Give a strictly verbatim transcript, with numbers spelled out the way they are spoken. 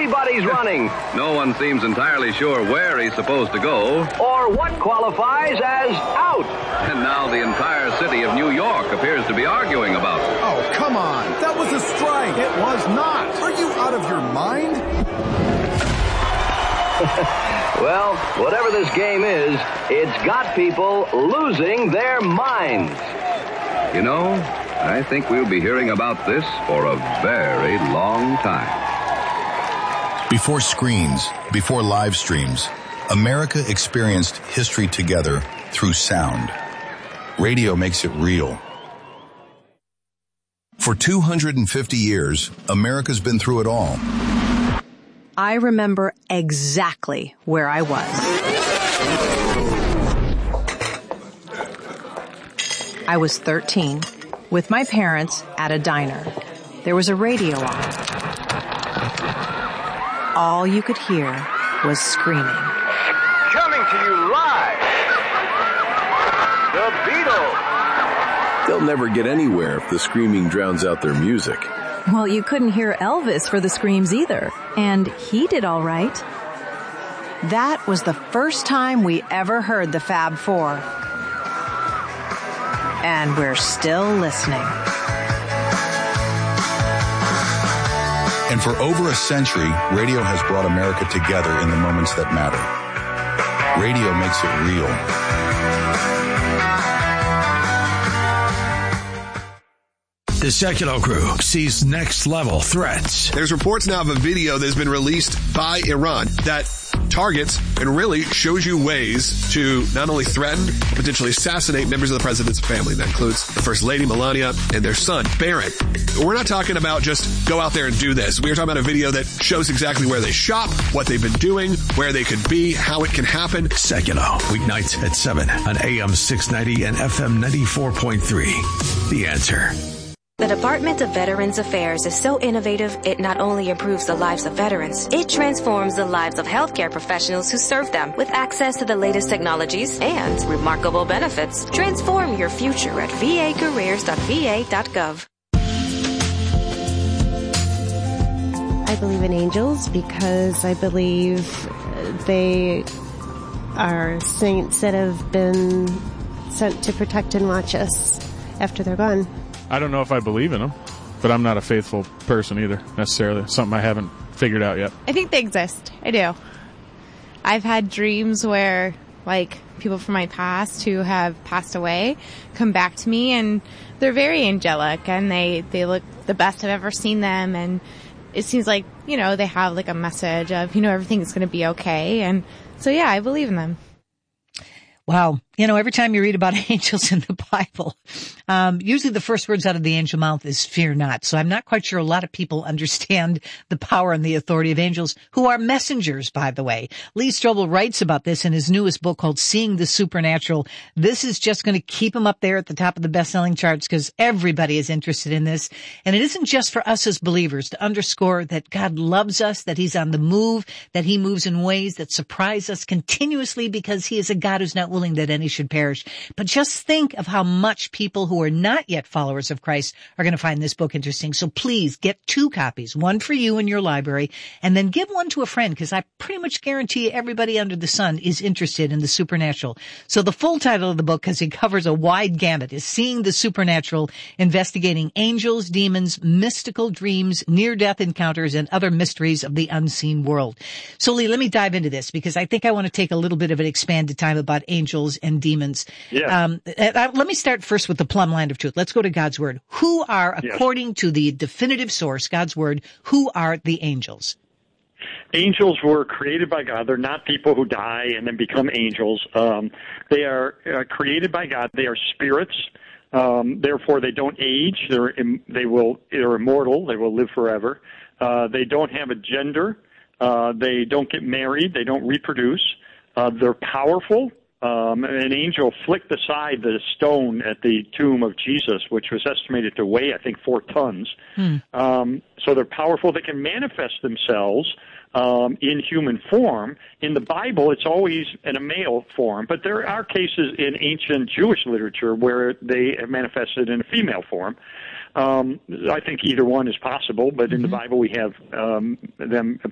everybody's running. No one seems entirely sure where he's supposed to go. Or what qualifies as out. And now the entire city of New York appears to be arguing about it. Oh, come on. That was a strike. It was not. Are you out of your mind? Well, whatever this game is, it's got people losing their minds. You know, I think we'll be hearing about this for a very long time. Before screens, before live streams, America experienced history together through sound. Radio makes it real. For two hundred fifty years, America's been through it all. I remember exactly where I was. I was thirteen, with my parents at a diner. There was a radio on. All you could hear was screaming. Coming to you live, the Beatles. They'll never get anywhere if the screaming drowns out their music. Well, you couldn't hear Elvis for the screams either, and he did all right. That was the first time we ever heard the Fab Four. And we're still listening. And for over a century, radio has brought America together in the moments that matter. Radio makes it real. The Secular Crew sees next-level threats. There's reports now of a video that has been released by Iran that targets and really shows you ways to not only threaten, but potentially assassinate members of the president's family. That includes the First Lady, Melania, and their son, Barron. We're not talking about just go out there and do this. We're talking about a video that shows exactly where they shop, what they've been doing, where they could be, how it can happen. Secular, weeknights at seven on A M six ninety and F M ninety-four point three. The Answer. The Department of Veterans Affairs is so innovative, it not only improves the lives of veterans, it transforms the lives of healthcare professionals who serve them with access to the latest technologies and remarkable benefits. Transform your future at v a careers dot v a dot gov. I believe in angels because I believe they are saints that have been sent to protect and watch us after they're gone. I don't know if I believe in them, but I'm not a faithful person either, necessarily. Something I haven't figured out yet. I think they exist. I do. I've had dreams where, like, people from my past who have passed away come back to me, and they're very angelic, and they, they look the best I've ever seen them, and it seems like, you know, they have, like, a message of, you know, everything's going to be okay, and so, yeah, I believe in them. Wow. You know, every time you read about angels in the Bible, um, usually the first words out of the angel mouth is fear not. So I'm not quite sure a lot of people understand the power and the authority of angels, who are messengers, by the way. Lee Strobel writes about this in his newest book called Seeing the Supernatural. This is just going to keep him up there at the top of the best-selling charts because everybody is interested in this. And it isn't just for us as believers to underscore that God loves us, that he's on the move, that he moves in ways that surprise us continuously because he is a God who's not willing that any should perish. But just think of how much people who are not yet followers of Christ are going to find this book interesting. So please get two copies, one for you in your library, and then give one to a friend, because I pretty much guarantee everybody under the sun is interested in the supernatural. So the full title of the book, because it covers a wide gamut, is Seeing the Supernatural, Investigating Angels, Demons, Mystical Dreams, Near-Death Encounters, and Other Mysteries of the Unseen World. So Lee, let me dive into this, because I think I want to take a little bit of an expanded time about angels and demons. Yeah. Um, uh, let me start first with the plumb line of truth. Let's go to God's Word. Who are, according yes. to the definitive source, God's Word, who are the angels? Angels were created by God. They're not people who die and then become angels. Um, they are uh, created by God. They are spirits. Um, therefore, they don't age. They're im- they will they're immortal. They will live forever. Uh, they don't have a gender. Uh, they don't get married. They don't reproduce. Uh, they're powerful. Um, an angel flicked aside the stone at the tomb of Jesus, which was estimated to weigh, I think, four tons. Hmm. Um, so they're powerful. They can manifest themselves um, in human form. In the Bible, it's always in a male form, but there are cases in ancient Jewish literature where they have manifested in a female form. Um, I think either one is possible, but in mm-hmm. the Bible we have um, them